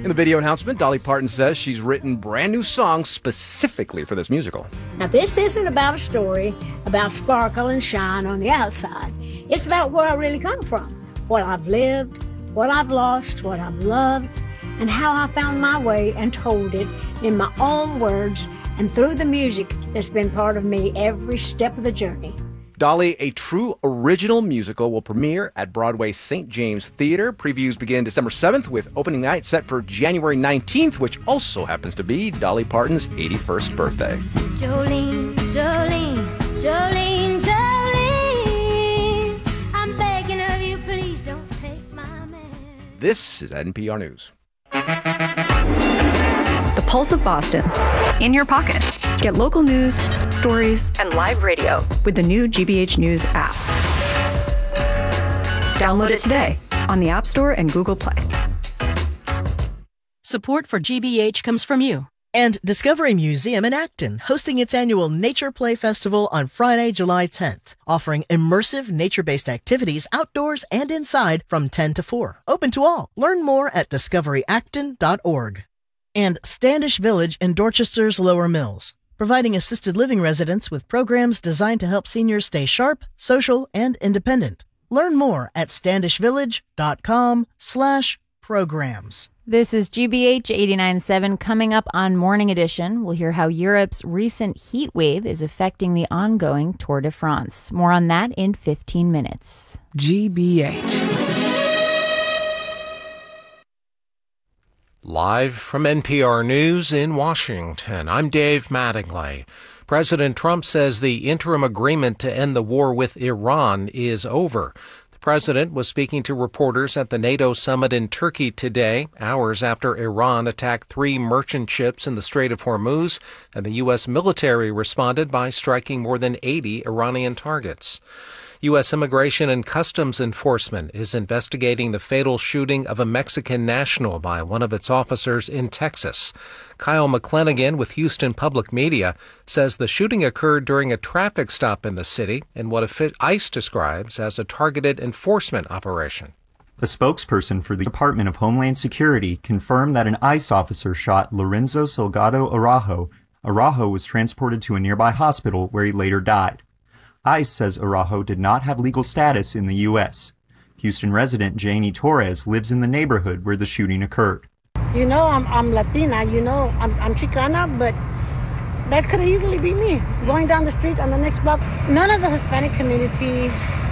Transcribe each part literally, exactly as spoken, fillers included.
In the video announcement, Dolly Parton says she's written brand new songs specifically for this musical. Now, this isn't about a story about sparkle and shine on the outside. It's about where I really come from, what I've lived, what I've lost, what I've loved, and how I found my way and told it in my own words and through the music that's been part of me every step of the journey. Dolly, a true original musical, will premiere at Broadway's Saint James Theater. Previews begin December seventh with opening night set for January nineteenth, which also happens to be Dolly Parton's eighty-first birthday. Jolene, Jolene, Jolene, Jolene, I'm begging of you, please don't take my man. This is N P R News. The Pulse of Boston, in your pocket. Get local news, stories, and live radio with the new G B H News app. Download it today on the App Store and Google Play. Support for G B H comes from you. And Discovery Museum in Acton, hosting its annual Nature Play Festival on Friday, July tenth, offering immersive nature-based activities outdoors and inside from ten to four. Open to all. Learn more at discovery acton dot org. And Standish Village in Dorchester's Lower Mills, providing assisted living residents with programs designed to help seniors stay sharp, social, and independent. Learn more at standish village dot com slash programs. This is G B H eighty-nine point seven. Coming up on Morning Edition, we'll hear how Europe's recent heat wave is affecting the ongoing Tour de France. More on that in fifteen minutes. G B H. Live from N P R News in Washington, I'm Dave Mattingly. President Trump says the interim agreement to end the war with Iran is over. The president was speaking to reporters at the NATO summit in Turkey today, hours after Iran attacked three merchant ships in the Strait of Hormuz, and the U S military responded by striking more than eighty Iranian targets. U S Immigration and Customs Enforcement is investigating the fatal shooting of a Mexican national by one of its officers in Texas. Kyle McClanagan with Houston Public Media says the shooting occurred during a traffic stop in the city in what ICE describes as a targeted enforcement operation. A spokesperson for the Department of Homeland Security confirmed that an ICE officer shot Lorenzo Salgado Araujo. Araujo was transported to a nearby hospital where he later died. ICE says Araujo did not have legal status in the U S. Houston resident Janie Torres lives in the neighborhood where the shooting occurred. You know, I'm, I'm Latina, you know, I'm, I'm Chicana, but that could easily be me. Going down the street on the next block, none of the Hispanic community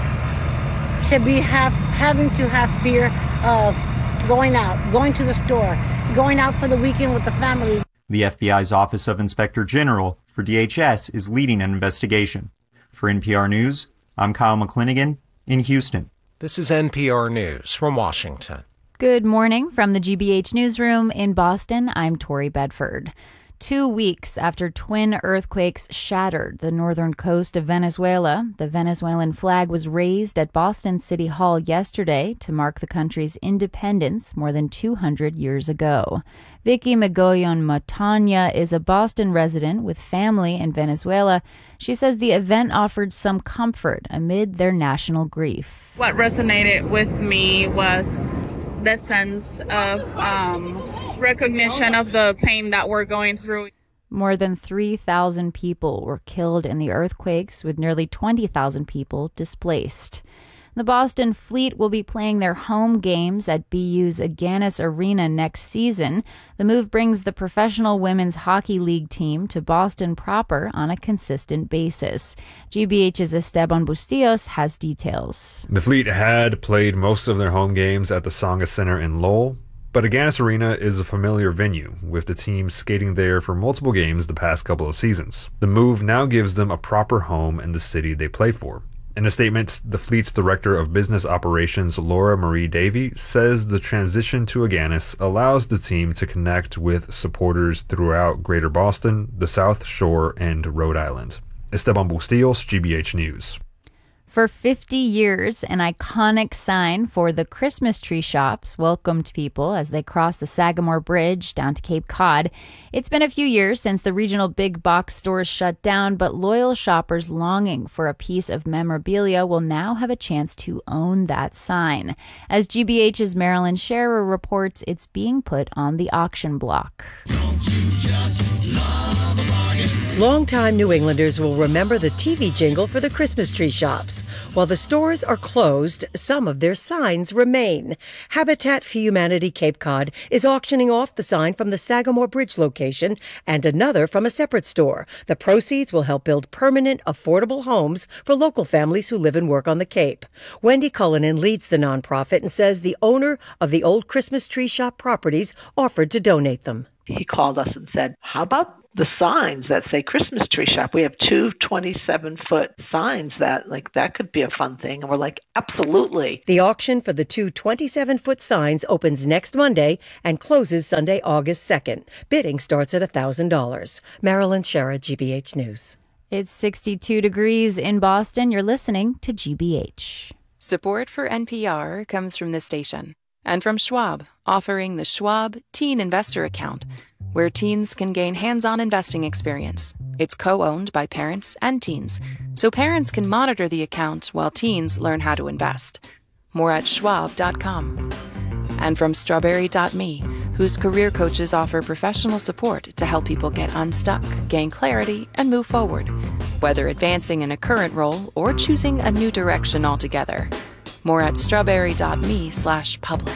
should be have, having to have fear of going out, going to the store, going out for the weekend with the family. The F B I's Office of Inspector General for D H S is leading an investigation. For N P R News, I'm Kyle McClanagan in Houston. This is N P R News from Washington. Good morning from the G B H Newsroom in Boston. I'm Tori Bedford. Two weeks after twin earthquakes shattered the northern coast of Venezuela, the Venezuelan flag was raised at Boston City Hall yesterday to mark the country's independence more than two hundred years ago. Vicky Magollon Matanya is a Boston resident with family in Venezuela. She says the event offered some comfort amid their national grief. What resonated with me was the sense of um, recognition of the pain that we're going through. More than three thousand people were killed in the earthquakes, with nearly twenty thousand people displaced. The Boston Fleet will be playing their home games at B U's Agganis Arena next season. The move brings the professional women's hockey league team to Boston proper on a consistent basis. G B H's Esteban Bustillos has details. The Fleet had played most of their home games at the Tsonga Center in Lowell, but Agganis Arena is a familiar venue, with the team skating there for multiple games the past couple of seasons. The move now gives them a proper home in the city they play for. In a statement, the Fleet's Director of Business Operations, Laura Marie Davey, says the transition to Agganis allows the team to connect with supporters throughout Greater Boston, the South Shore, and Rhode Island. Esteban Bustillos, G B H News. For fifty years, an iconic sign for the Christmas tree shops welcomed people as they crossed the Sagamore Bridge down to Cape Cod. It's been a few years since the regional big box stores shut down, but loyal shoppers longing for a piece of memorabilia will now have a chance to own that sign. As G B H's Marilyn Scherer reports, it's being put on the auction block. Don't you just love a bargain? Longtime New Englanders will remember the T V jingle for the Christmas tree shops. While the stores are closed, some of their signs remain. Habitat for Humanity Cape Cod is auctioning off the sign from the Sagamore Bridge location and another from a separate store. The proceeds will help build permanent, affordable homes for local families who live and work on the Cape. Wendy Cullinan leads the nonprofit and says the owner of the old Christmas tree shop properties offered to donate them. He called us and said, how about the signs that say Christmas tree shop? We have two twenty-seven foot signs that, like, that could be a fun thing. And we're like, absolutely. The auction for the two twenty-seven foot signs opens next Monday and closes Sunday, August second. Bidding starts at one thousand dollars. Marilyn Scherer, G B H News. It's sixty-two degrees in Boston. You're listening to G B H. Support for N P R comes from this station and from Schwab, offering the Schwab Teen Investor Account, where teens can gain hands-on investing experience. It's co-owned by parents and teens, so parents can monitor the account while teens learn how to invest. More at schwab dot com. And from strawberry dot me, whose career coaches offer professional support to help people get unstuck, gain clarity, and move forward, whether advancing in a current role or choosing a new direction altogether. More at strawberry dot me slash public.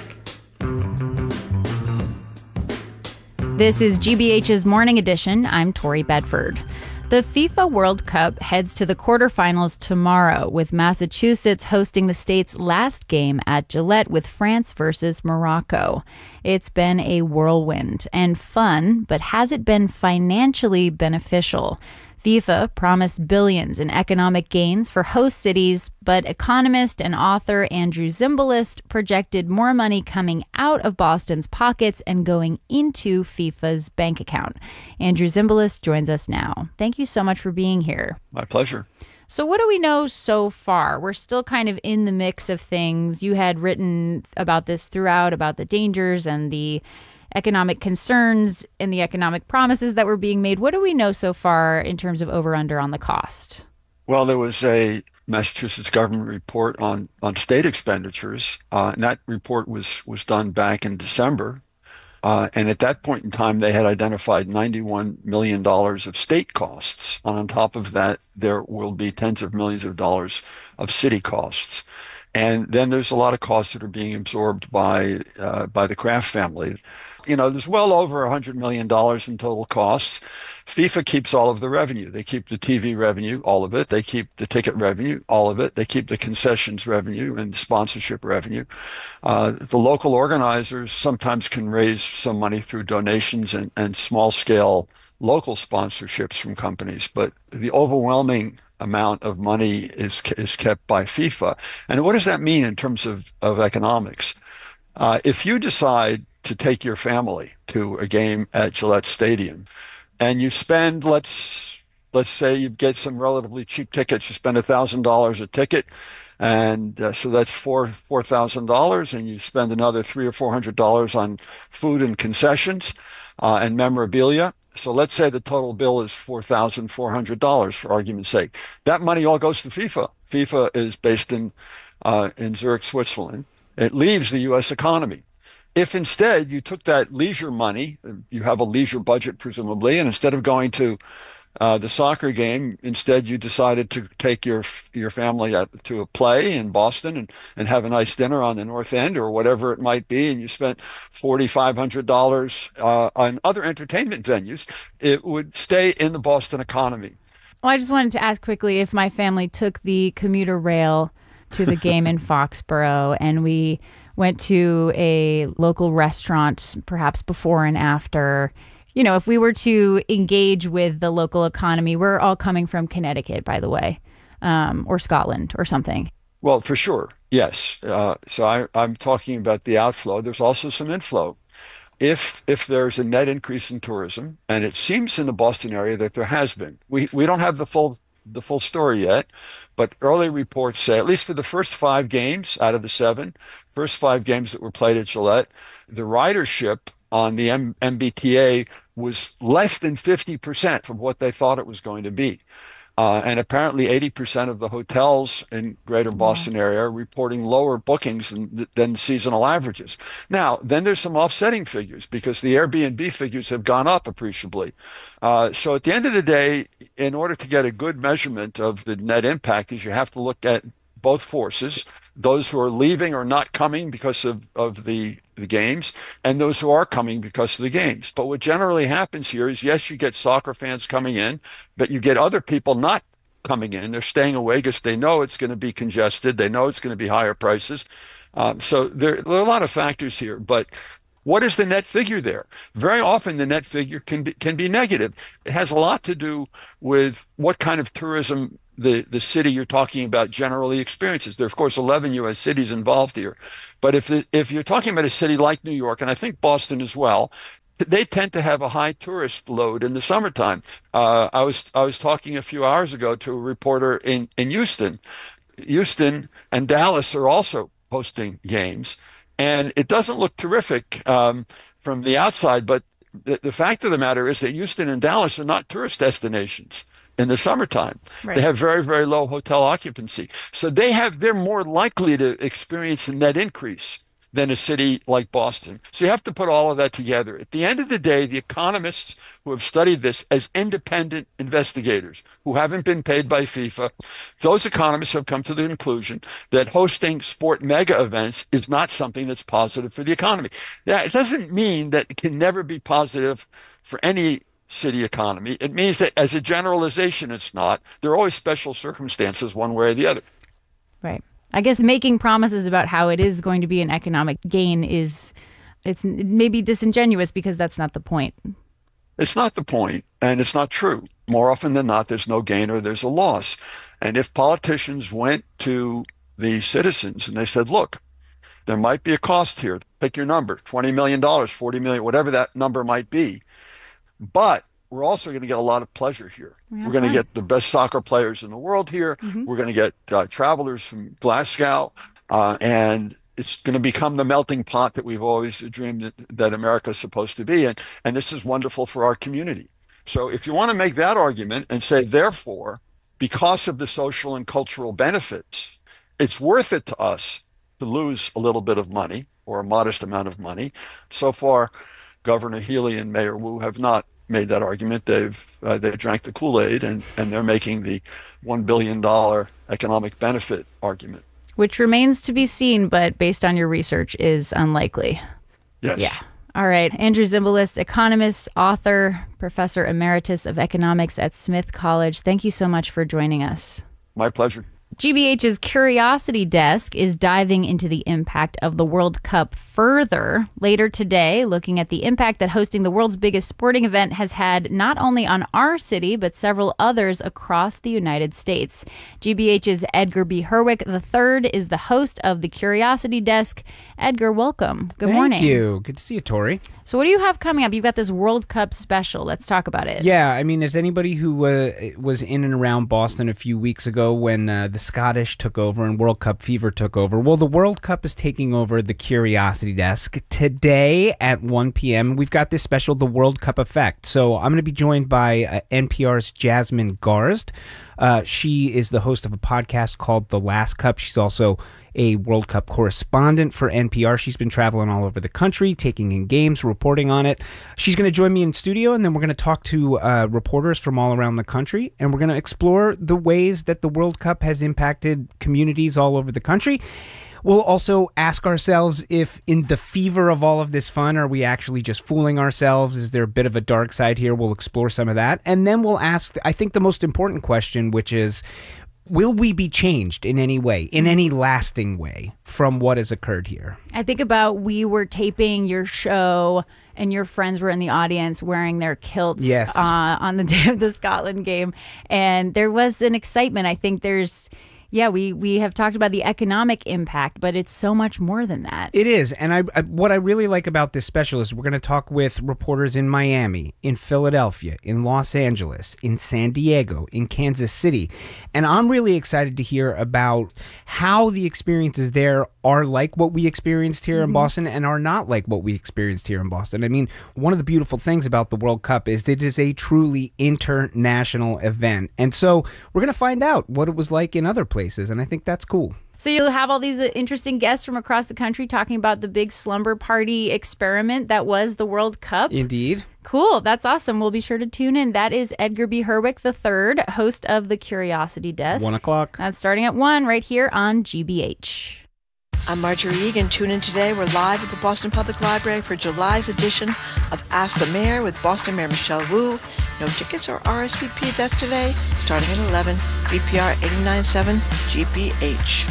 This is G B H's Morning Edition. I'm Tori Bedford. The FIFA World Cup heads to the quarterfinals tomorrow, with Massachusetts hosting the state's last game at Gillette with France versus Morocco. It's been a whirlwind and fun, but has it been financially beneficial? FIFA promised billions in economic gains for host cities, but economist and author Andrew Zimbalist projected more money coming out of Boston's pockets and going into FIFA's bank account. Andrew Zimbalist joins us now. Thank you so much for being here. My pleasure. So what do we know so far? We're still kind of in the mix of things. You had written about this throughout, about the dangers and the economic concerns and the economic promises that were being made. What do we know so far in terms of over-under on the cost? Well, there was a Massachusetts government report on, on state expenditures, uh, and that report was, was done back in December. Uh, and at that point in time, they had identified ninety-one million dollars of state costs. And on top of that, there will be tens of millions of dollars of city costs. And then there's a lot of costs that are being absorbed by uh, by the Kraft family. You know, there's well over one hundred million dollars in total costs. FIFA keeps all of the revenue. They keep the T V revenue, all of it. They keep the ticket revenue, all of it. They keep the concessions revenue and sponsorship revenue. Uh, the local organizers sometimes can raise some money through donations and, and small-scale local sponsorships from companies, but the overwhelming amount of money is is kept by FIFA. And what does that mean in terms of, of economics? Uh, if you decide to take your family to a game at Gillette Stadium and you spend, let's let's say you get some relatively cheap tickets, you spend one thousand dollars a ticket, and uh, so that's four four thousand dollars, and you spend another three or four hundred dollars on food and concessions uh, and memorabilia. So let's say the total bill is four thousand four hundred dollars for argument's sake. That money all goes to FIFA. FIFA is based in uh, in Zurich, Switzerland. It leaves the U S economy. If instead you took that leisure money, you have a leisure budget presumably, and instead of going to uh, the soccer game, instead you decided to take your your family to a play in Boston and, and have a nice dinner on the North End or whatever it might be, and you spent four thousand five hundred dollars uh, on other entertainment venues, it would stay in the Boston economy. Well, I just wanted to ask quickly if my family took the commuter rail to the game in Foxborough and we went to a local restaurant, perhaps before and after. You know, if we were to engage with the local economy, we're all coming from Connecticut, by the way, um, or Scotland or something. Well, for sure. Yes. Uh, so I, I'm talking about the outflow. There's also some inflow. If if there's a net increase in tourism, and it seems in the Boston area that there has been, we, we don't have the full the full story yet, but early reports say, at least for the first five games out of the seven, first five games that were played at Gillette, the ridership on the M- MBTA was less than fifty percent of what they thought it was going to be. Uh, and apparently eighty percent of the hotels in greater Boston area are reporting lower bookings than, than seasonal averages. Now, then there's some offsetting figures because the Airbnb figures have gone up appreciably. Uh, so at the end of the day, in order to get a good measurement of the net impact, is you have to look at both forces, those who are leaving or not coming because of, of the, the games, and those who are coming because of the games. But what generally happens here is, yes, you get soccer fans coming in, but you get other people not coming in. They're staying away because they know it's going to be congested. They know it's going to be higher prices. Um, so there, there are a lot of factors here. But what is the net figure there? Very often the net figure can be, can be negative. It has a lot to do with what kind of tourism the, the city you're talking about generally experiences. There are, of course, eleven U S cities involved here. But if the, if you're talking about a city like New York, and I think Boston as well, they tend to have a high tourist load in the summertime. Uh, I was I was talking a few hours ago to a reporter in, in Houston. Houston and Dallas are also hosting games. And it doesn't look terrific um, from the outside, but the, the fact of the matter is that Houston and Dallas are not tourist destinations in the summertime. Right. They have very, very low hotel occupancy. So they have, they're more likely to experience a net increase than a city like Boston. So you have to put all of that together. At the end of the day, the economists who have studied this as independent investigators who haven't been paid by FIFA, those economists have come to the conclusion that hosting sport mega events is not something that's positive for the economy. Now, it doesn't mean that it can never be positive for any city economy. It means that as a generalization, it's not. There are always special circumstances one way or the other. Right. I guess making promises about how it is going to be an economic gain is, it's maybe disingenuous because that's not the point. It's not the point, and it's not true. More often than not, there's no gain or there's a loss. And if politicians went to the citizens and they said, look, there might be a cost here. Pick your number, twenty million dollars, forty million dollars, whatever that number might be. But we're also going to get a lot of pleasure here. Yeah, we're going to get the best soccer players in the world here. Mm-hmm. We're going to get uh, travelers from Glasgow. Uh, and it's going to become the melting pot that we've always dreamed that, that America is supposed to be. And, and this is wonderful for our community. So if you want to make that argument and say, therefore, because of the social and cultural benefits, it's worth it to us to lose a little bit of money or a modest amount of money. So far, Governor Healy and Mayor Wu have not made that argument. They've uh, they drank the Kool-Aid, and, and they're making the one billion dollars economic benefit argument. Which remains to be seen, but based on your research is unlikely. Yes. Yeah. All right. Andrew Zimbalist, economist, author, professor emeritus of economics at Smith College. Thank you so much for joining us. My pleasure. G B H's Curiosity Desk is diving into the impact of the World Cup further later today, looking at the impact that hosting the world's biggest sporting event has had not only on our city, but several others across the United States. G B H's Edgar B. Herwick the third is the host of the Curiosity Desk. Edgar, welcome. Good Thank morning. Thank you. Good to see you, Tori. So what do you have coming up? You've got this World Cup special. Let's talk about it. Yeah, I mean, as anybody who uh, was in and around Boston a few weeks ago when uh, the Scottish took over and World Cup fever took over, well, the World Cup is taking over the Curiosity Desk today at one p.m. We've got this special, The World Cup Effect. So I'm going to be joined by uh, N P R's Jasmine Garsd. Uh, she is the host of a podcast called The Last Cup. She's also a World Cup correspondent for N P R. She's been traveling all over the country, taking in games, reporting on it. She's going to join me in studio, and then we're going to talk to uh, reporters from all around the country, and we're going to explore the ways that the World Cup has impacted communities all over the country. We'll also ask ourselves if in the fever of all of this fun, are we actually just fooling ourselves? Is there a bit of a dark side here? We'll explore some of that. And then we'll ask, I think, the most important question, which is, will we be changed in any way, in any lasting way, from what has occurred here? I think about we were taping your show and your friends were in the audience wearing their kilts yes. uh, on the day of the Scotland game. And there was an excitement. I think there's, Yeah, we, we have talked about the economic impact, but it's so much more than that. It is. And I, I what I really like about this special is we're going to talk with reporters in Miami, in Philadelphia, in Los Angeles, in San Diego, in Kansas City. And I'm really excited to hear about how the experiences there are like what we experienced here mm-hmm. in Boston and are not like what we experienced here in Boston. I mean, one of the beautiful things about the World Cup is it is a truly international event. And so we're going to find out what it was like in other places. And I think that's cool. So you'll have all these uh, interesting guests from across the country talking about the big slumber party experiment that was the World Cup. Indeed. Cool. That's awesome. We'll be sure to tune in. That is Edgar B. Herwick the third, host of the Curiosity Desk. One o'clock. That's starting at one right here on G B H. I'm Marjorie Egan. Tune in today. We're live at the Boston Public Library for July's edition of Ask the Mayor with Boston Mayor Michelle Wu. No tickets or R S V P. That's today, starting at eleven. B P R eighty-nine point seven G B H.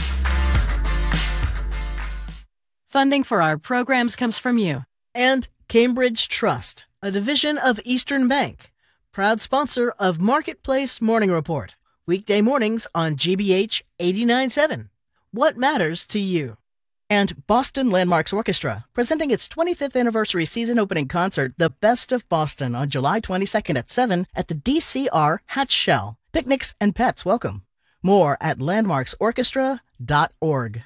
Funding for our programs comes from you. And Cambridge Trust, a division of Eastern Bank, proud sponsor of Marketplace Morning Report. Weekday mornings on G B H eighty-nine point seven. What matters to you? And Boston Landmarks Orchestra, presenting its twenty-fifth anniversary season opening concert, The Best of Boston, on July twenty-second at seven at the D C R Hatch Shell. Picnics and pets welcome. More at landmarks orchestra dot org.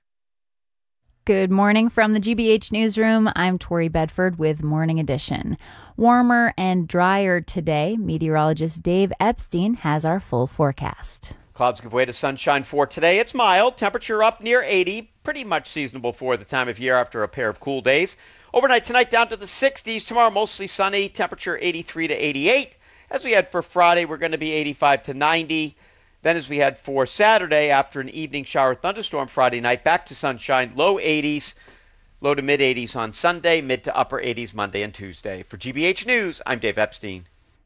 Good morning from the G B H Newsroom. I'm Tori Bedford with Morning Edition. Warmer and drier today. Meteorologist Dave Epstein has our full forecast. Clouds give way to sunshine for today. It's mild. Temperature up near eighty. Pretty much seasonable for the time of year after a pair of cool days. Overnight tonight down to the sixties. Tomorrow mostly sunny. Temperature eighty-three to eighty-eight. As we head for Friday, we're going to be eighty-five to ninety. Then as we head for Saturday, after an evening shower thunderstorm Friday night, back to sunshine, low eighties, low to mid eighties on Sunday, mid to upper eighties Monday and Tuesday. For G B H News, I'm Dave Epstein.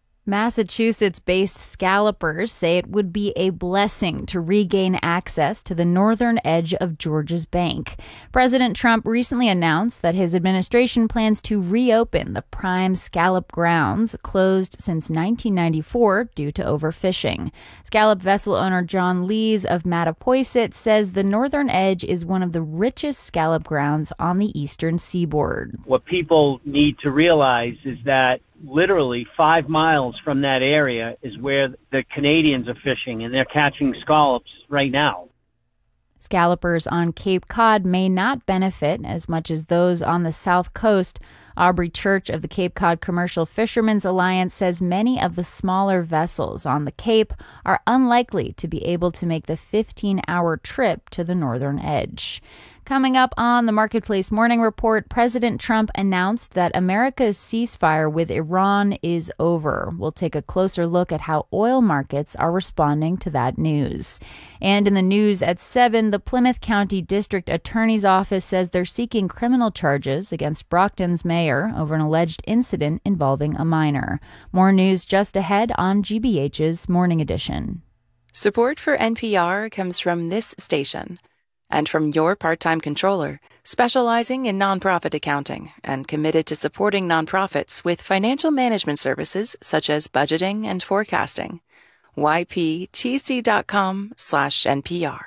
Massachusetts-based scallopers say it would be a blessing to regain access to the northern edge of Georgia's bank. President Trump recently announced that his administration plans to reopen the prime scallop grounds, closed since nineteen ninety-four due to overfishing. Scallop vessel owner John Lees of Mattapoisett says the northern edge is one of the richest scallop grounds on the eastern seaboard. What people need to realize is that literally five miles from that area is where the Canadians are fishing, and they're catching scallops right now. Scallopers on Cape Cod may not benefit as much as those on the south coast. Aubrey Church of the Cape Cod Commercial Fishermen's Alliance says many of the smaller vessels on the Cape are unlikely to be able to make the fifteen-hour trip to the northern edge. Coming up on the Marketplace Morning Report, President Trump announced that America's ceasefire with Iran is over. We'll take a closer look at how oil markets are responding to that news. And in the news at seven, the Plymouth County District Attorney's Office says they're seeking criminal charges against Brockton's mayor over an alleged incident involving a minor. More news just ahead on G B H's Morning Edition. Support for N P R comes from this station. And from your part-time controller, specializing in nonprofit accounting and committed to supporting nonprofits with financial management services such as budgeting and forecasting. Y P T C dot com slash N P R.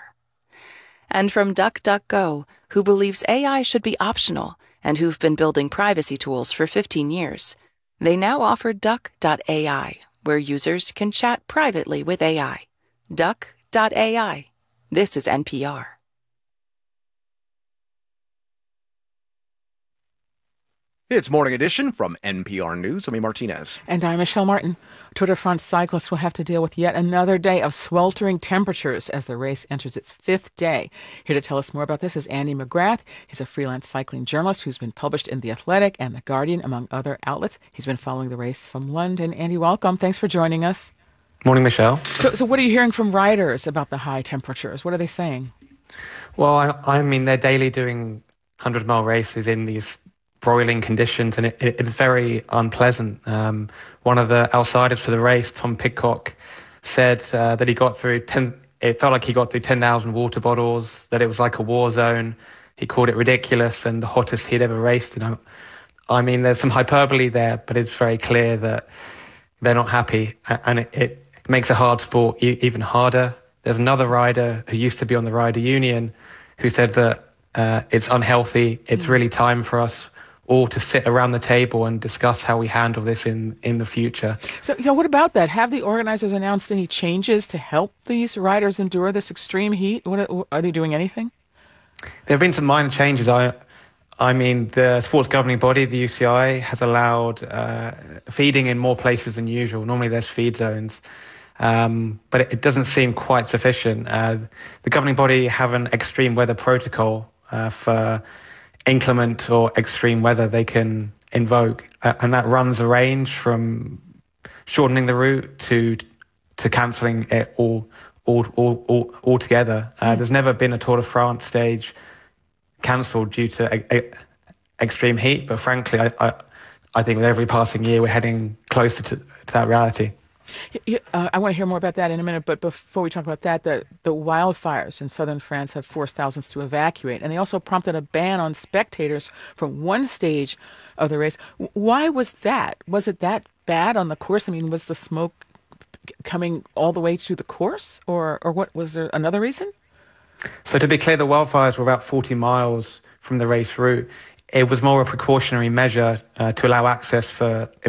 And from DuckDuckGo, who believes A I should be optional and who've been building privacy tools for fifteen years. They now offer Duck dot A I, where users can chat privately with A I. Duck dot A I. This is N P R. It's Morning Edition from N P R News. I'm Martinez. And I'm Michelle Martin. Tour de France cyclists will have to deal with yet another day of sweltering temperatures as the race enters its fifth day. Here to tell us more about this is Andy McGrath. He's a freelance cycling journalist who's been published in The Athletic and The Guardian, among other outlets. He's been following the race from London. Andy, welcome. Thanks for joining us. Morning, Michelle. So, so what are you hearing from riders about the high temperatures? What are they saying? Well, I, I mean, they're daily doing hundred-mile races in these broiling conditions, and it, it, it's very unpleasant. Um, one of the outsiders for the race, Tom Pidcock, said uh, that he got through ten. It felt like he got through ten thousand water bottles. That it was like a war zone. He called it ridiculous and the hottest he'd ever raced. You know, I mean, there's some hyperbole there, but it's very clear that they're not happy, and it, it makes a hard sport e- even harder. There's another rider who used to be on the rider union who said that uh, it's unhealthy. It's really time for us all to sit around the table and discuss how we handle this in, in the future. So, you know, what about that? Have the organizers announced any changes to help these riders endure this extreme heat? What are, are they doing anything? There have been some minor changes. I, I mean, the sports governing body, the U C I, has allowed uh, feeding in more places than usual. Normally there's feed zones, um, but it, it doesn't seem quite sufficient. Uh, the governing body have an extreme weather protocol uh, for inclement or extreme weather they can invoke, uh, and that runs a range from shortening the route to to cancelling it all all all all altogether. Uh, there's never been a Tour de France stage cancelled due to a, a, extreme heat, but frankly, I, I I think with every passing year we're heading closer to, to that reality. Uh, I want to hear more about that in a minute, but before we talk about that, the, the wildfires in southern France have forced thousands to evacuate, and they also prompted a ban on spectators from one stage of the race. Why was that? Was it that bad on the course? I mean, was the smoke coming all the way to the course, or, or what? Was there another reason? So to be clear, the wildfires were about forty miles from the race route. It was more a precautionary measure uh, to allow access for